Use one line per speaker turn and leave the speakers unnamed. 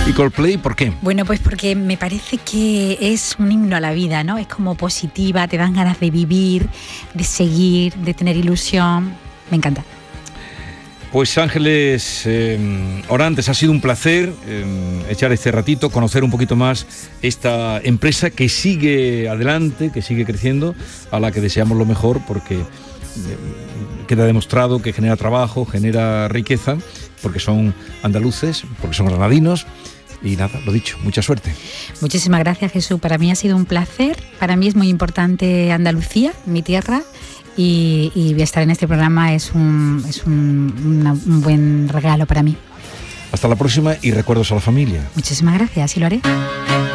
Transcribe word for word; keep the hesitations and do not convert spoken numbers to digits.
¿Y Coldplay por qué?
Bueno, pues porque me parece que es un himno a la vida, ¿no? Es como positiva, te dan ganas de vivir, de seguir, de tener ilusión. Me encanta.
Pues Ángeles eh, Orantes, ha sido un placer eh, echar este ratito, conocer un poquito más esta empresa que sigue adelante, que sigue creciendo, a la que deseamos lo mejor porque eh, queda demostrado que genera trabajo, genera riqueza, porque son andaluces, porque son granadinos. Y nada, lo dicho, mucha suerte.
Muchísimas gracias, Jesús. Para mí ha sido un placer. Para mí es muy importante Andalucía, mi tierra. Y, y estar en este programa es un, es un, una, un buen regalo para mí.
Hasta la próxima y recuerdos a la familia.
Muchísimas gracias, y lo haré.